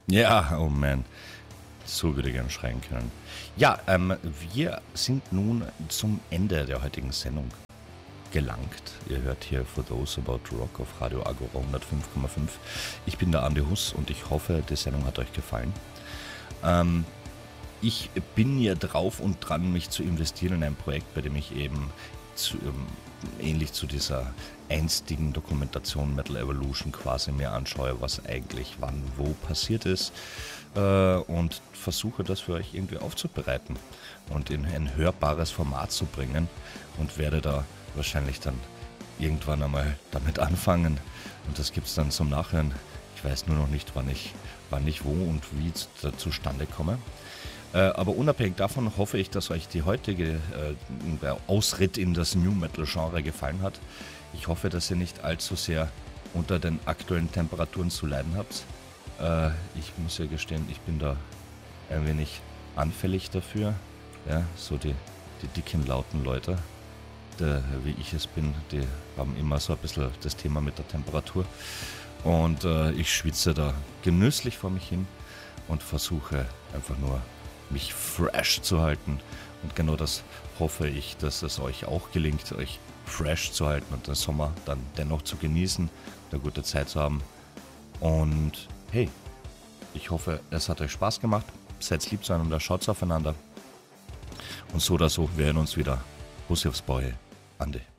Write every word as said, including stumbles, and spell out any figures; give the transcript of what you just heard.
Ja, oh man, so würde ich gerne schreien können. Ja, ähm, wir sind nun zum Ende der heutigen Sendung gelangt. Ihr hört hier For Those About Rock auf Radio Agora hundertfünf Komma fünf. Ich bin der Andi Huss und ich hoffe, die Sendung hat euch gefallen. Ähm, ich bin ja drauf und dran, mich zu investieren in ein Projekt, bei dem ich eben zu, ähm, ähnlich zu dieser einstigen Dokumentation Metal Evolution quasi mir anschaue, was eigentlich wann wo passiert ist äh, und versuche das für euch irgendwie aufzubereiten und in ein hörbares Format zu bringen und werde da wahrscheinlich dann irgendwann einmal damit anfangen und das gibt es dann zum Nachhören. Ich weiß nur noch nicht, wann ich, wann ich wo und wie da zustande komme. Äh, aber unabhängig davon hoffe ich, dass euch die heutige äh, Ausritt in das New Metal Genre gefallen hat. Ich hoffe, dass ihr nicht allzu sehr unter den aktuellen Temperaturen zu leiden habt. Äh, ich muss ja gestehen, ich bin da ein wenig anfällig dafür. Ja, so die, die dicken, lauten Leute, die, wie ich es bin, die haben immer so ein bisschen das Thema mit der Temperatur. Und äh, ich schwitze da genüsslich vor mich hin und versuche einfach nur mich fresh zu halten. Und genau das hoffe ich, dass es euch auch gelingt, euch fresh zu halten und den Sommer dann dennoch zu genießen, eine gute Zeit zu haben. Und hey, ich hoffe, es hat euch Spaß gemacht. Seid lieb zueinander, schaut aufeinander. Und so oder so, wir hören uns wieder. Bussi aufs Bauhe, Andi.